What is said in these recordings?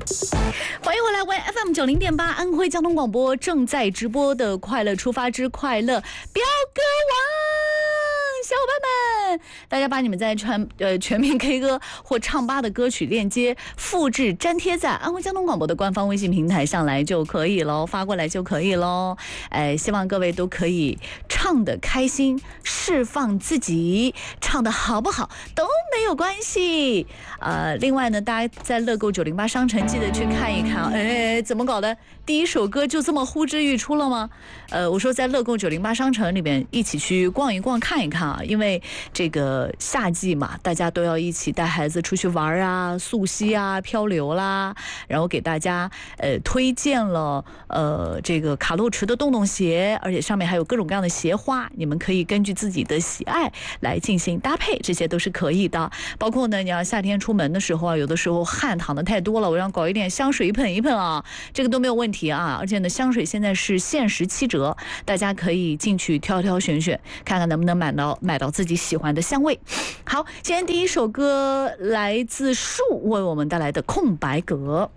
欢迎回来，为 FM90.8安徽交通广播正在直播的《快乐出发之快乐飙歌王》，小伙伴们，大家把你们在全民 K 歌或唱吧的歌曲链接复制粘贴在安徽交通广播的官方微信平台上来就可以喽，发过来就可以喽。希望各位都可以唱得开心，释放自己，唱得好不好都没有关系。另外呢，大家在乐购908商城记得去看一看。怎么搞的？第一首歌就这么呼之欲出了吗？我说在乐购908商城里面一起去逛一逛看一看啊，因为这个夏季嘛，大家都要一起带孩子出去玩啊、溯溪啊、漂流啦，然后给大家推荐了这个卡路驰的洞洞鞋，而且上面还有各种各样的鞋花，你们可以根据自己的喜爱来进行搭配，这些都是可以的。包括呢，你要夏天出门的时候啊，有的时候汗淌的太多了，我让搞一点香水一喷一喷啊，这个都没有问题啊。而且呢，香水现在是限时7折，大家可以进去挑挑选选，看看能不能买到自己喜欢的香味。好，今天第一首歌来自树为我们带来的空白格。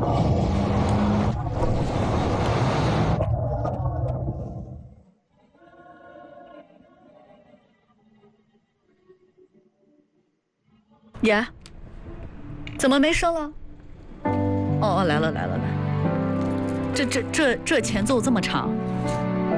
呀、怎么没声了？哦，来了，这前奏这么长。